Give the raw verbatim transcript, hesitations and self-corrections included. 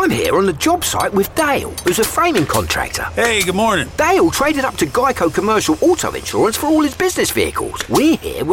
I'm here on the job site with Dale, who's a framing contractor. Hey, good morning. Dale traded up to Geico Commercial Auto Insurance for all his business vehicles. We're here